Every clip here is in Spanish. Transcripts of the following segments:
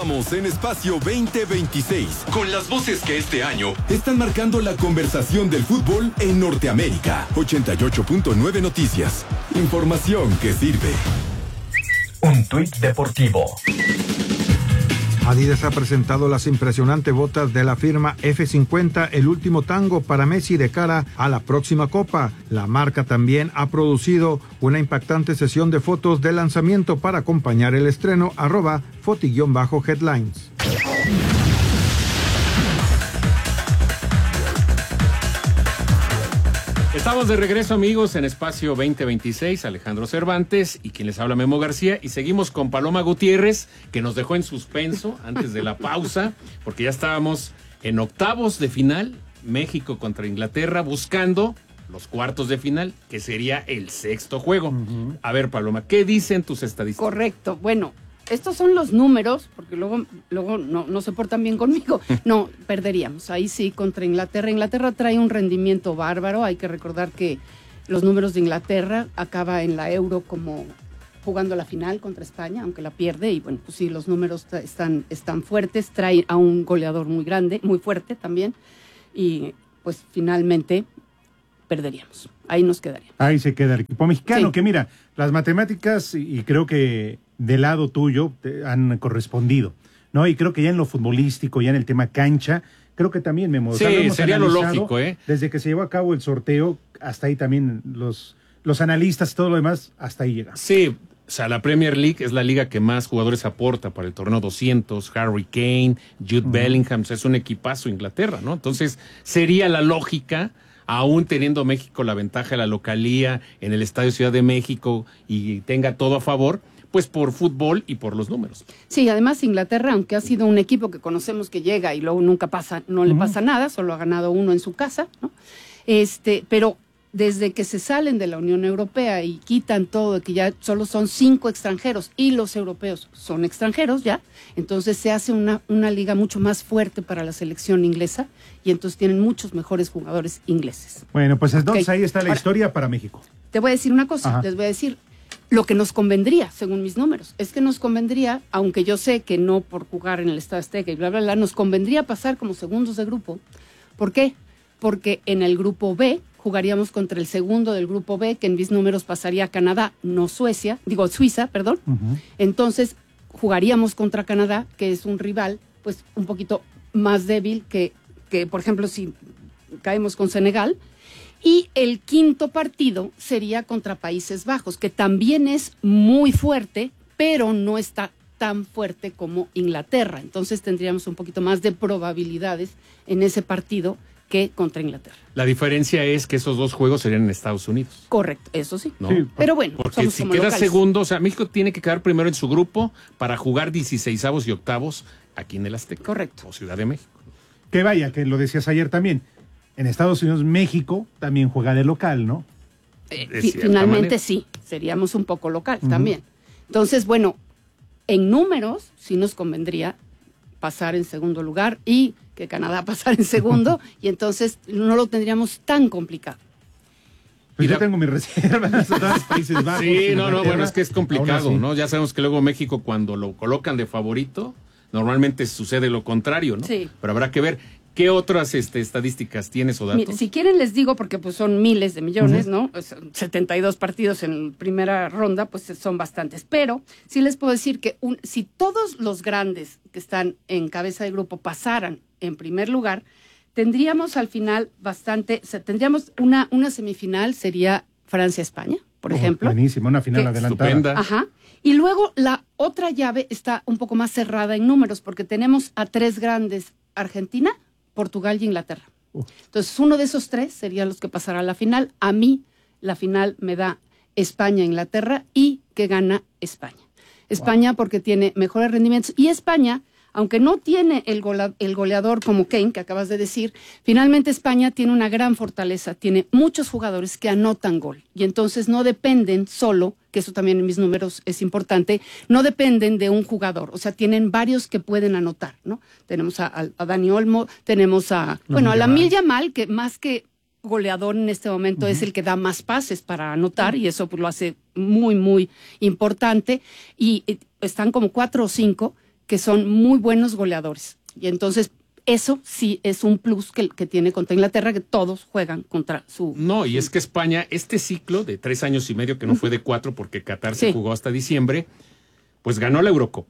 Continuamos en Espacio 2026 con las voces que este año están marcando la conversación del fútbol en Norteamérica. 88.9 Noticias. Información que sirve. Un tuit deportivo. Adidas ha presentado las impresionantes botas de la firma F50, el último tango para Messi de cara a la próxima Copa. La marca también ha producido una impactante sesión de fotos de lanzamiento para acompañar el estreno, @foti_headlines. Estamos de regreso, amigos, en Espacio 2026, Alejandro Cervantes y quien les habla, Memo García, y seguimos con Paloma Gutiérrez, que nos dejó en suspenso antes de la pausa, porque ya estábamos en octavos de final, México contra Inglaterra, buscando los cuartos de final, que sería el sexto juego. A ver, Paloma, ¿qué dicen tus estadísticas? Correcto, bueno, estos son los números, porque luego no se portan bien conmigo. No, perderíamos. Ahí sí, contra Inglaterra. Inglaterra trae un rendimiento bárbaro. Hay que recordar que los números de Inglaterra acaba en la Euro como jugando la final contra España, aunque la pierde. Y bueno, pues sí, los números están fuertes. Trae a un goleador muy grande, muy fuerte también. Y pues finalmente perderíamos. Ahí nos quedaría. Ahí se queda el equipo mexicano, Sí. que mira, las matemáticas, y creo que del lado tuyo te han correspondido, ¿no? Y creo que ya en lo futbolístico, ya en el tema cancha, creo que también, Memo. Sí, sería lo lógico, ¿eh? Desde que se llevó a cabo el sorteo, hasta ahí también los analistas y todo lo demás, hasta ahí llega. Sí, o sea, la Premier League es la liga que más jugadores aporta para el torneo 200, Harry Kane, Jude Bellingham, o sea, es un equipazo Inglaterra, ¿no? Entonces, sería la lógica, aún teniendo México la ventaja de la localía en el Estadio Ciudad de México y tenga todo a favor, pues por fútbol y por los números. Sí, además Inglaterra, aunque ha sido un equipo que conocemos que llega y luego nunca pasa, no le pasa nada, solo ha ganado uno en su casa, ¿no? Pero desde que se salen de la Unión Europea y quitan todo, de que ya solo son 5 extranjeros y los europeos son extranjeros ya, entonces se hace una liga mucho más fuerte para la selección inglesa y entonces tienen muchos mejores jugadores ingleses. Bueno, pues entonces ahí está la Ahora, historia para México. Te voy a decir una cosa, Ajá. les voy a decir lo que nos convendría, según mis números, es que nos convendría, aunque yo sé que no por jugar en el Estadio Azteca y bla, bla, bla, nos convendría pasar como segundos de grupo. ¿Por qué? Porque en el grupo B jugaríamos contra el segundo del grupo B, que en mis números pasaría a Canadá, no Suiza, perdón. Entonces jugaríamos contra Canadá, que es un rival pues un poquito más débil que por ejemplo, si caemos con Senegal. Y el quinto partido sería contra Países Bajos, que también es muy fuerte, pero no está tan fuerte como Inglaterra. Entonces tendríamos un poquito más de probabilidades en ese partido que contra Inglaterra. La diferencia es que esos dos juegos serían en Estados Unidos. Correcto, eso sí. ¿No? Sí. Pero bueno, Porque somos si como queda locales. segundo, o sea, México tiene que quedar primero en su grupo para jugar 16avos y octavos aquí en el Azteca. Correcto. O Ciudad de México. Que vaya, que lo decías ayer también. En Estados Unidos, México también juega de local, ¿no? De cierta Finalmente manera. sí, seríamos un poco local también. Entonces, bueno, en números sí nos convendría pasar en segundo lugar y que Canadá pasara en segundo y entonces no lo tendríamos tan complicado. Pues Mira. yo tengo mis reservas en los Países Bajos. Sí, no, Inglaterra. bueno, es que es complicado, Aún así. ¿no? Ya sabemos que luego México cuando lo colocan de favorito, normalmente sucede lo contrario, ¿no? Sí. Pero habrá que ver qué otras estadísticas tienes o datos. Mire, si quieren les digo, porque pues son miles de millones, ¿no? 72 partidos en primera ronda, pues son bastantes. Pero sí les puedo decir que si todos los grandes que están en cabeza de grupo pasaran en primer lugar, tendríamos al final tendríamos una semifinal, sería Francia-España, por ejemplo. Buenísimo, una final Que- adelantada. Estupenda. Ajá. Y luego la otra llave está un poco más cerrada en números, porque tenemos a 3 grandes, Argentina, Portugal y Inglaterra. Entonces, uno de esos 3 sería los que pasará a la final. A mí, la final me da España-Inglaterra y que gana España. España porque tiene mejores rendimientos. Y España, aunque no tiene el goleador como Kane, que acabas de decir, finalmente España tiene una gran fortaleza, tiene muchos jugadores que anotan gol. Y entonces no dependen solo, que eso también en mis números es importante, no dependen de un jugador. O sea, tienen varios que pueden anotar, ¿no? Tenemos a Dani Olmo, tenemos a Lamine Yamal, que más que goleador en este momento es el que da más pases para anotar y eso pues, lo hace muy, muy importante. Y están como 4 o 5 que son muy buenos goleadores. Y entonces eso sí es un plus que tiene contra Inglaterra, que todos juegan contra su... No, y es que España, este ciclo de 3 años y medio, que no fue de 4 porque Qatar se jugó hasta diciembre, pues ganó la Eurocopa.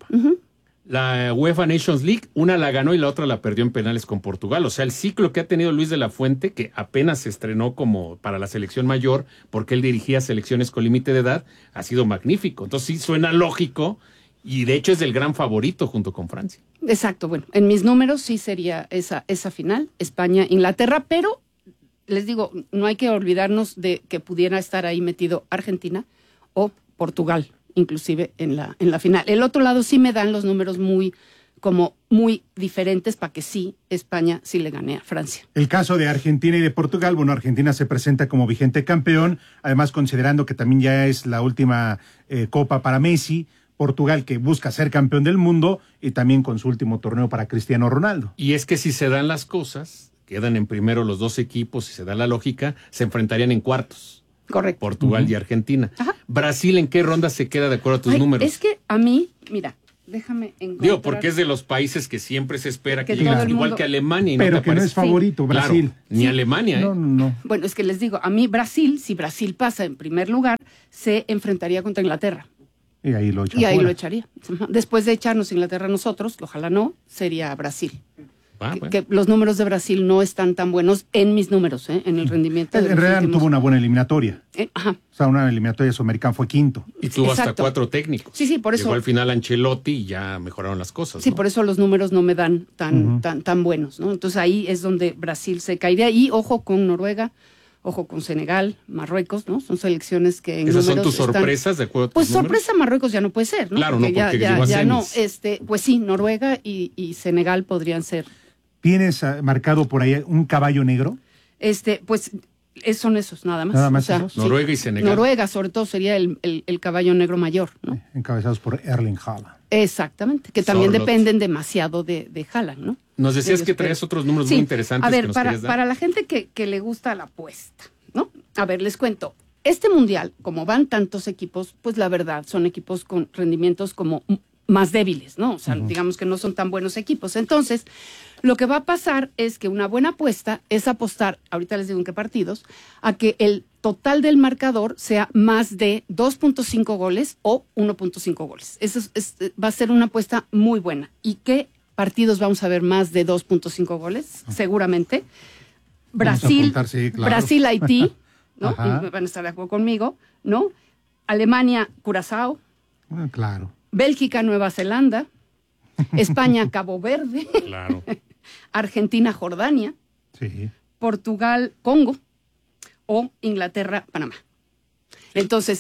La UEFA Nations League, una la ganó y la otra la perdió en penales con Portugal. O sea, el ciclo que ha tenido Luis de la Fuente, que apenas se estrenó como para la selección mayor, porque él dirigía selecciones con límite de edad, ha sido magnífico. Entonces sí suena lógico y de hecho es el gran favorito junto con Francia. Exacto, bueno, en mis números sí sería esa final, España-Inglaterra, pero les digo, no hay que olvidarnos de que pudiera estar ahí metido Argentina o Portugal, inclusive en la final. El otro lado sí me dan los números muy diferentes para que sí, España sí le gane a Francia. El caso de Argentina y de Portugal, bueno, Argentina se presenta como vigente campeón, además considerando que también ya es la última Copa para Messi. Portugal, que busca ser campeón del mundo, y también con su último torneo para Cristiano Ronaldo. Y es que si se dan las cosas, quedan en primero los dos equipos, y se da la lógica, se enfrentarían en cuartos. Correcto. Portugal y Argentina. Ajá. ¿Brasil en qué ronda se queda de acuerdo a tus números? Es que a mí, mira, déjame encontrar... Digo, porque es de los países que siempre se espera que lleguen, igual que Alemania. Y pero que no es favorito, Brasil. Claro, ni Alemania, ¿eh? No. Bueno, es que les digo, a mí Brasil, si Brasil pasa en primer lugar, se enfrentaría contra Inglaterra. Y ahí lo echaría. Después de echarnos Inglaterra a nosotros, ojalá no, sería Brasil. Bueno. Que los números de Brasil no están tan buenos en mis números, en el rendimiento. En realidad no tuvo una buena eliminatoria. Ajá. O sea, una eliminatoria sudamericana fue quinto. Y tuvo hasta 4 técnicos. Sí, por eso. Llegó al final Ancelotti y ya mejoraron las cosas. Sí, ¿no? por eso los números no me dan tan buenos, ¿no? Entonces ahí es donde Brasil se caería. Y ojo con Noruega, ojo con Senegal, Marruecos, ¿no? Son selecciones que en ¿Esas son tus están... sorpresas de acuerdo a tus Pues números? sorpresa Marruecos ya no puede ser, ¿no? Claro, porque ya no, pues sí, Noruega y Senegal podrían ser. ¿Tienes marcado por ahí un caballo negro? Pues son esos, nada más. Nada más esos. Sí. Noruega y Senegal. Noruega, sobre todo, sería el caballo negro mayor, ¿no? Encabezados por Erling Haaland. Exactamente, que también dependen demasiado de Haaland, ¿no? Nos decías que traías otros números muy interesantes. A ver, que nos querías dar. para la gente que le gusta la apuesta, ¿no? A ver, les cuento. Este mundial, como van tantos equipos, pues la verdad, son equipos con rendimientos como más débiles, ¿no? O sea, digamos que no son tan buenos equipos. Entonces, lo que va a pasar es que una buena apuesta es apostar, ahorita les digo en qué partidos, a que el total del marcador sea más de 2.5 goles o 1.5 goles. Eso va a ser una apuesta muy buena. ¿Y qué partidos vamos a ver más de 2.5 goles? Seguramente. Brasil, sí, claro. Brasil-Haití, ¿no? Y van a estar de acuerdo conmigo, ¿no? Alemania-Curazao. Claro. Bélgica-Nueva Zelanda. España-Cabo Verde. Claro. Argentina-Jordania. Sí. Portugal-Congo. O Inglaterra-Panamá. Entonces,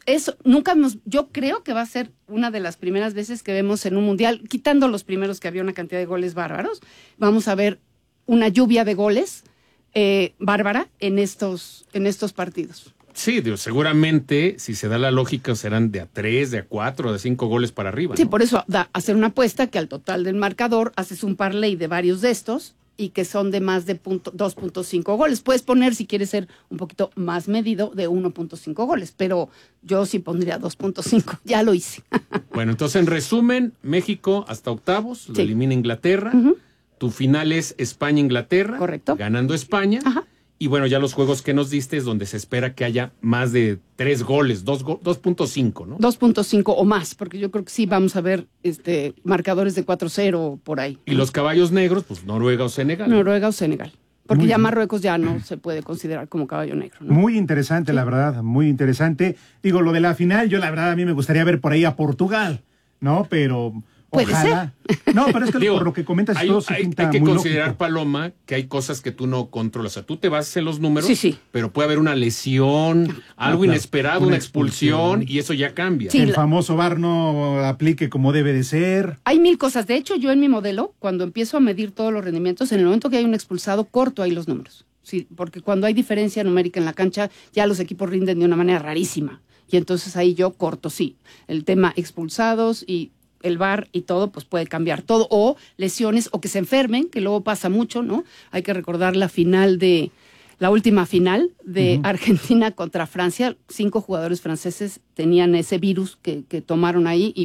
yo creo que va a ser una de las primeras veces que vemos en un mundial, quitando los primeros que había una cantidad de goles bárbaros, vamos a ver una lluvia de goles bárbara en estos partidos. Sí, seguramente, si se da la lógica, serán de a 3, de a 4, de 5 goles para arriba. Sí, ¿no? por eso hacer una apuesta que al total del marcador haces un parlay de varios de estos y que son de más de 2.5 goles. Puedes poner, si quieres ser un poquito más medido, de 1.5 goles, pero yo sí pondría 2.5. Ya lo hice. Bueno, entonces, en resumen, México hasta octavos, lo elimina Inglaterra. Tu final es España-Inglaterra. Correcto. Ganando España. Ajá. Y bueno, ya los juegos que nos diste es donde se espera que haya más de 3 goles, 2.5, ¿no? 2.5 o más, porque yo creo que sí vamos a ver marcadores de 4-0 por ahí. Y los caballos negros, pues Noruega o Senegal. Noruega o Senegal. Porque ya Marruecos ya no se puede considerar como caballo negro, ¿no? Muy interesante, la verdad, muy interesante. Digo, lo de la final, yo la verdad a mí me gustaría ver por ahí a Portugal, ¿no? Pero... Puede ojalá. ser. No, pero es que por lo que comentas hay, todo se hay pinta que muy considerar, lógico. Paloma, que hay cosas que tú no controlas. O sea, tú te basas en los números, Sí. pero puede haber una lesión, algo inesperado, una expulsión, y eso ya cambia. Sí. El famoso VAR no aplique como debe de ser. Hay 1000 cosas. De hecho, yo en mi modelo, cuando empiezo a medir todos los rendimientos, en el momento que hay un expulsado, corto ahí los números. Sí, porque cuando hay diferencia numérica en la cancha, ya los equipos rinden de una manera rarísima. Y entonces ahí yo corto, sí. El tema expulsados y el VAR y todo, pues puede cambiar todo. O lesiones, o que se enfermen, que luego pasa mucho, ¿no? Hay que recordar la última final de Argentina contra Francia. 5 jugadores franceses tenían ese virus que tomaron ahí y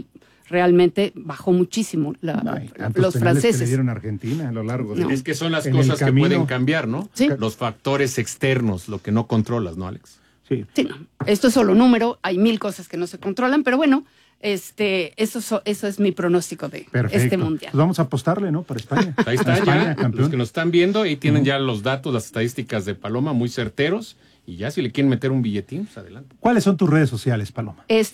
realmente bajó muchísimo los franceses. Que le dieron a Argentina a lo largo de Es que son las cosas que pueden cambiar, ¿no? Sí. Los factores externos, lo que no controlas, ¿no, Alex? Sí. Sí, no. Esto es solo número, hay 1000 cosas que no se controlan, pero bueno, eso es mi pronóstico de este mundial. Pues vamos a apostarle, ¿no? Para España. Ahí está España, ya, campeón. los que nos están viendo, ahí tienen ya los datos, las estadísticas de Paloma muy certeros, y ya si le quieren meter un billetín, pues adelante. ¿Cuáles son tus redes sociales, Paloma? Es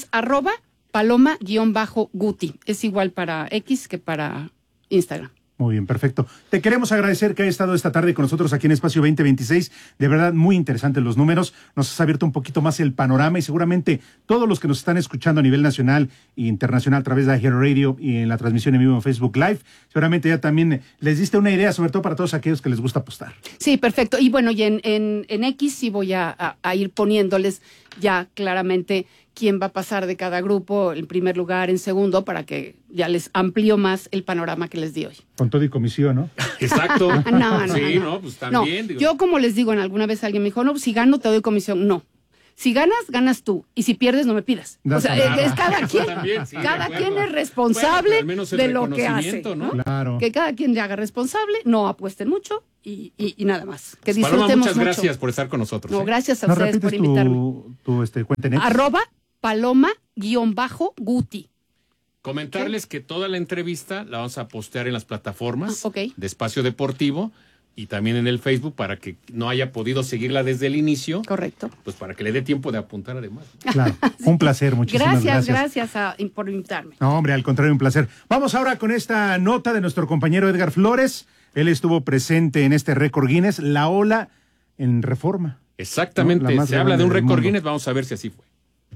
@Paloma_Guti. Es igual para X que para Instagram. Muy bien, perfecto. Te queremos agradecer que hayas estado esta tarde con nosotros aquí en Espacio 2026. De verdad, muy interesantes los números. Nos has abierto un poquito más el panorama y seguramente todos los que nos están escuchando a nivel nacional e internacional a través de Hero Radio y en la transmisión en vivo en Facebook Live, seguramente ya también les diste una idea, sobre todo para todos aquellos que les gusta apostar. Sí, perfecto. Y bueno, y en X sí voy a ir poniéndoles ya claramente quién va a pasar de cada grupo, en primer lugar, en segundo, para que ya les amplío más el panorama que les di hoy. Con todo y comisión, ¿no? Exacto. No. Sí, no, pues también. No, yo como les digo, alguna vez alguien me dijo, no, si gano te doy comisión. No. Si ganas, ganas tú. Y si pierdes, no me pidas. No, o sea, es cada quien. También, sí, cada quien es responsable de lo que hace. ¿no? Claro. Que cada quien le haga responsable, no apuesten mucho y nada más. Que Pues, disfrutemos Paloma, muchas mucho. gracias por estar con nosotros. No, gracias a ustedes por invitarme. Tu cuenta en X? @Paloma_Guti. Comentarles que toda la entrevista la vamos a postear en las plataformas Ok. de Espacio Deportivo y también en el Facebook para que no haya podido seguirla desde el inicio. Correcto. Pues para que le dé tiempo de apuntar además. Claro, un placer, muchísimas Gracias por invitarme. No, hombre, al contrario, un placer. Vamos ahora con esta nota de nuestro compañero Edgar Flores. Él estuvo presente en este récord Guinness, la ola en Reforma. Exactamente, La más se habla de un grande del récord mundo. Guinness, vamos a ver si así fue.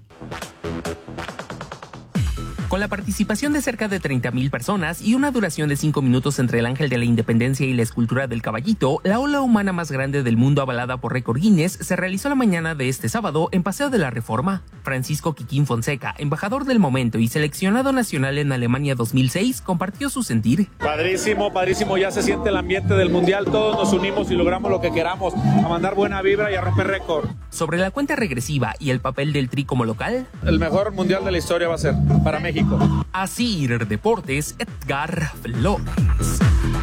Con la participación de cerca de 30,000 personas y una duración de 5 minutos entre el Ángel de la Independencia y la escultura del caballito, la ola humana más grande del mundo avalada por récord Guinness se realizó la mañana de este sábado en Paseo de la Reforma. Francisco Quiquín Fonseca, embajador del momento y seleccionado nacional en Alemania 2006, compartió su sentir. Padrísimo, padrísimo, ya se siente el ambiente del mundial, todos nos unimos y logramos lo que queramos, a mandar buena vibra y a romper récord. Sobre la cuenta regresiva y el papel del Tri como local, El mejor mundial de la historia va a ser para México. Así Deportes, Edgar Flores.